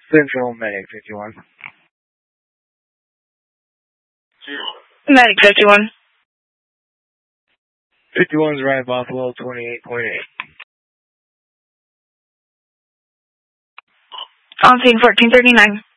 Central Medic 51. Medic 51. 51's right, Buffalo 28.8. On scene 1439.